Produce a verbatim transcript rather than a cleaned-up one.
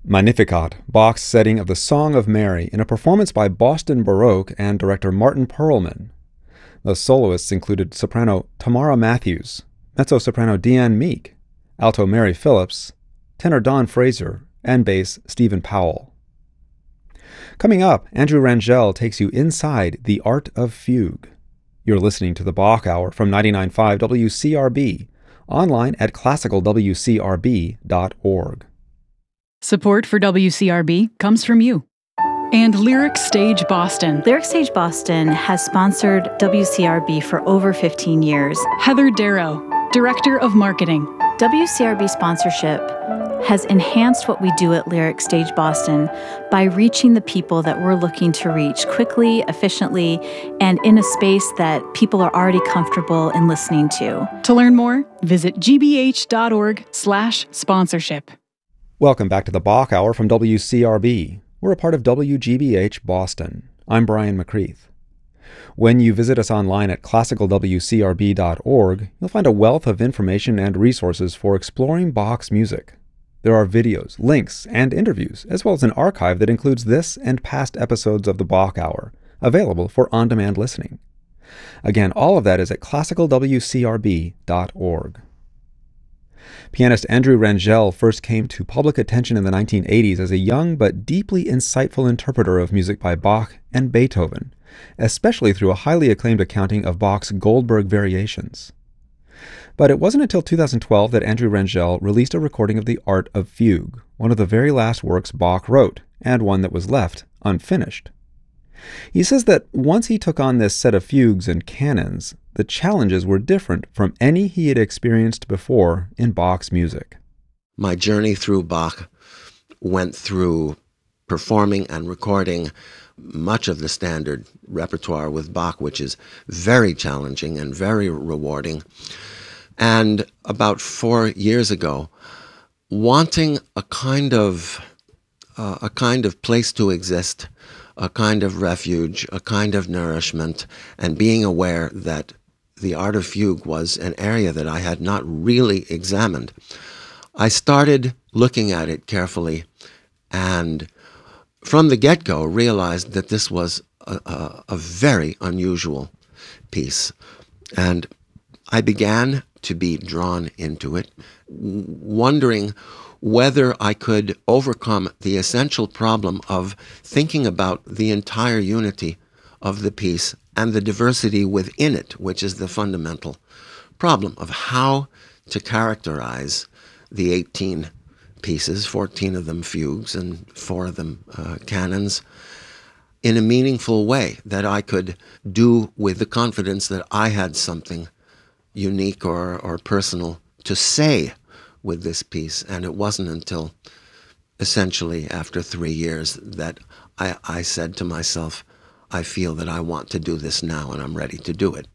Magnificat, Bach's setting of the Song of Mary in a performance by Boston Baroque and director Martin Perlman. The soloists included soprano Tamara Matthews, mezzo-soprano Deanne Meek, alto Mary Phillips, tenor Don Fraser, and bass Stephen Powell. Coming up, Andrew Rangel takes you inside the art of fugue. You're listening to the Bach Hour from ninety-nine point five W C R B, online at classical w c r b dot org. Support for W C R B comes from you. And Lyric Stage Boston. Lyric Stage Boston has sponsored W C R B for over fifteen years. Heather Darrow, Director of Marketing. W C R B sponsorship has enhanced what we do at Lyric Stage Boston by reaching the people that we're looking to reach quickly, efficiently, and in a space that people are already comfortable in listening to. To learn more, visit g b h dot org slash sponsorship. Welcome back to the Bach Hour from W C R B. We're a part of W G B H Boston. I'm Brian McCreath. When you visit us online at classical w c r b dot org, you'll find a wealth of information and resources for exploring Bach's music. There are videos, links, and interviews, as well as an archive that includes this and past episodes of the Bach Hour, available for on-demand listening. Again, all of that is at classical w c r b dot org. Pianist Andrew Rangel first came to public attention in the nineteen eighties as a young but deeply insightful interpreter of music by Bach and Beethoven, especially through a highly acclaimed accounting of Bach's Goldberg Variations. But it wasn't until two thousand twelve that Andrew Rangel released a recording of the Art of Fugue, one of the very last works Bach wrote, and one that was left unfinished. He says that once he took on this set of fugues and canons, the challenges were different from any he had experienced before in Bach's music. My journey through Bach went through performing and recording much of the standard repertoire with Bach, which is very challenging and very rewarding. And about four years ago, wanting a kind of uh, a kind of place to exist, a kind of refuge, a kind of nourishment, and being aware that the art of fugue was an area that I had not really examined, I started looking at it carefully, and from the get-go realized that this was a, a, a very unusual piece. And I began to be drawn into it, wondering whether I could overcome the essential problem of thinking about the entire unity of the piece and the diversity within it, which is the fundamental problem of how to characterize the eighteen pieces, fourteen of them fugues and four of them uh, canons, in a meaningful way that I could do with the confidence that I had something unique or, or personal to say with this piece. And it wasn't until essentially after three years that I, I said to myself, I feel that I want to do this now and I'm ready to do it.